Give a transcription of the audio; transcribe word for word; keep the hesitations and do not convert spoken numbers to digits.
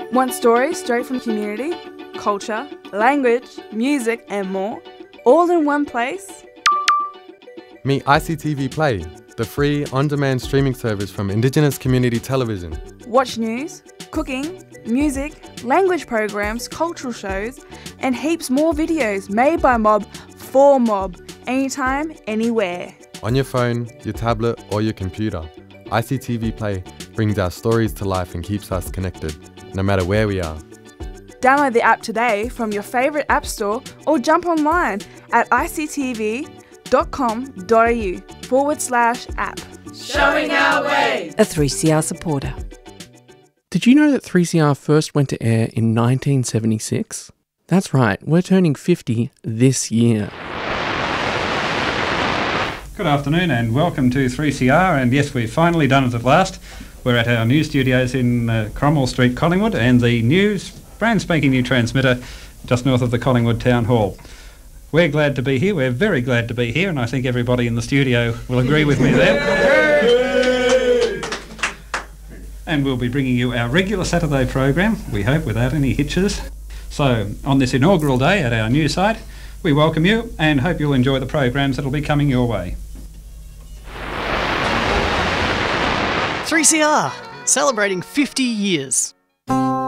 Want stories straight from community, culture, language, music and more, all in one place? Meet I C T V Play, the free on-demand streaming service from Indigenous Community Television. Watch news, cooking, music, language programs, cultural shows, and heaps more videos made by Mob for Mob, anytime, anywhere. On your phone, your tablet or your computer, I C T V Play brings our stories to life and keeps us connected, no matter where we are. Download the app today from your favourite app store or jump online at ictv.com.au forward slash app. Showing our way. A three C R supporter. Did you know that three C R first went to air in nineteen seventy-six? That's right, we're turning fifty this year. Good afternoon and welcome to three C R, and yes, we've finally done it at last. We're at our new studios in uh, Cromwell Street, Collingwood, and the new, brand spanking new transmitter just north of the Collingwood Town Hall. We're glad to be here, we're very glad to be here, and I think everybody in the studio will agree with me there. And we'll be bringing you our regular Saturday program, we hope without any hitches. So, on this inaugural day at our new site, we welcome you and hope you'll enjoy the programs that will be coming your way. three C R, celebrating fifty years.